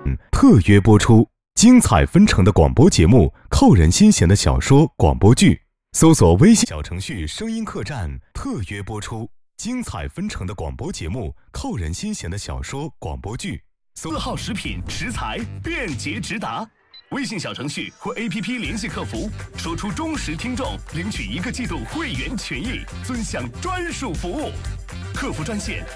特约播出，精彩纷呈的广播节目，扣人心弦的小说广播剧。搜索微信小程序声音客栈，特约播出，精彩纷呈的广播节目，扣人心弦的小说广播剧。 4号食品食材便捷直达，微信小程序或 APP 联系客服，说出忠实听众领取1个季度会员权益，尊享专属服务。客服专线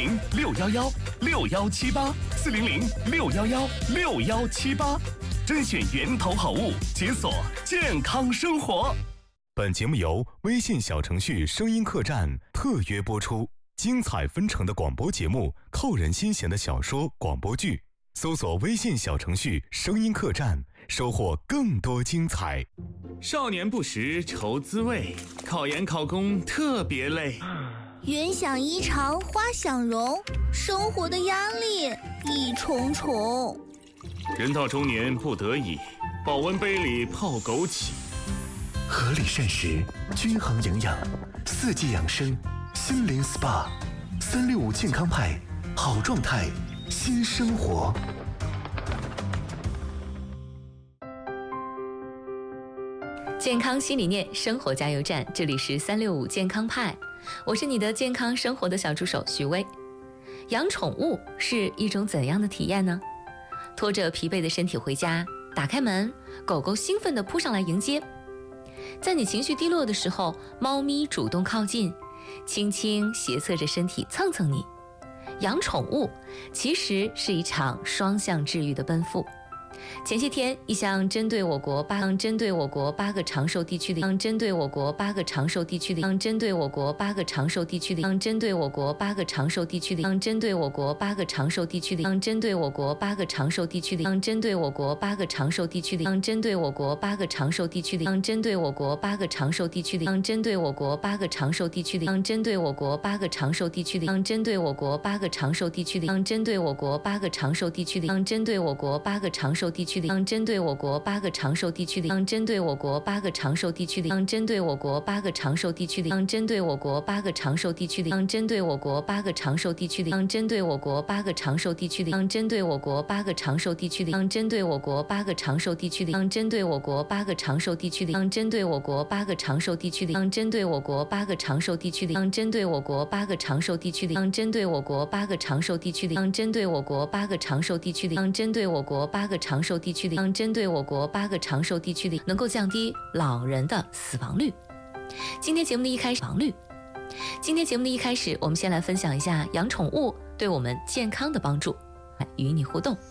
400-611-6178，400-611-6178，甄选源头好物，解锁健康生活。 本节目由微信小程序声音客栈特约播出，精彩纷呈的广播节目，扣人心弦的小说广播剧。搜索微信小程序声音客栈，收获更多精彩。 少年不识愁滋味，考研考公特别累。 云想衣裳花想容，生活的压力一重重。 人到中年不得已，保温杯里泡枸杞。 合理膳食，均衡营养，4季养生，心灵 SPA，365健康派，好状态，新生活。 健康新理念，生活加油站，这里是365健康派，我是你的健康生活的小助手徐薇。养宠物是一种怎样的体验呢？拖着疲惫的身体回家，打开门，狗狗兴奋地扑上来迎接。在你情绪低落的时候，猫咪主动靠近，轻轻斜侧着身体蹭蹭你。养宠物其实是一场双向治愈的奔赴。前些天，一项针对我国8个长寿地区的能够降低老人的死亡率。今天节目的一开始，我们先来分享一下养宠物对我们健康的帮助，与你互动。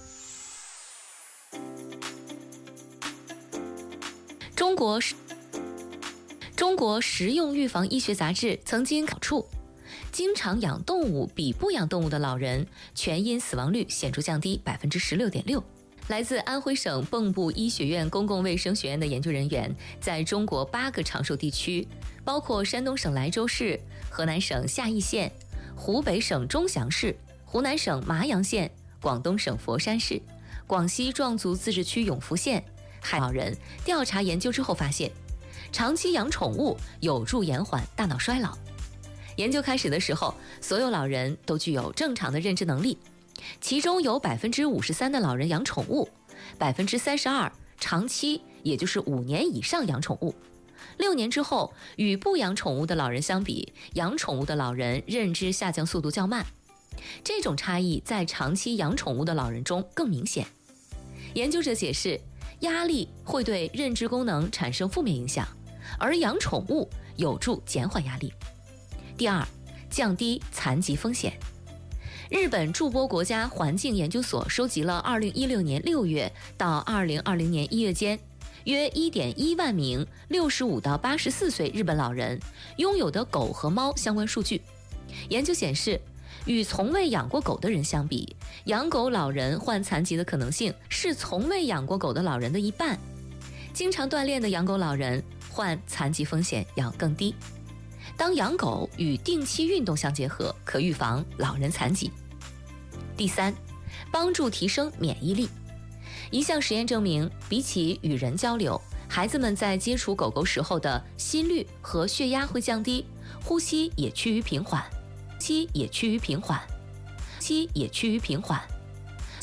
中国实用预防医学杂志曾经考出，经常养动物比不养动物的老人全因死亡率显著降低 16.6%。来自安徽省蚌埠医学院公共卫生学院的研究人员，在中国8个长寿地区，包括山东省莱州市、河南省夏邑县、湖北省钟祥市、湖南省麻阳县、广东省佛山市、广西壮族自治区永福县，老人调查研究之后发现，长期养宠物有助延缓大脑衰老。研究开始的时候，所有老人都具有正常的认知能力，其中有 53% 的老人养宠物， 32% 长期，也就是5年以上养宠物。6年之后，与不养宠物的老人相比，养宠物的老人认知下降速度较慢。这种差异在长期养宠物的老人中更明显。研究者解释，压力会对认知功能产生负面影响，而养宠物有助减缓压力。第二，降低残疾风险。日本筑波国家环境研究所收集了2016年6月到2020年1月间约 1.1 万名65到84岁日本老人拥有的狗和猫相关数据。研究显示，与从未养过狗的人相比，养狗老人患残疾的可能性是从未养过狗的老人的1半。经常锻炼的养狗老人患残疾风险要更低。当养狗与定期运动相结合，可预防老人残疾。第三，帮助提升免疫力。一项实验证明，比起与人交流，孩子们在接触狗狗时候的心率和血压会降低，呼吸也趋于平缓。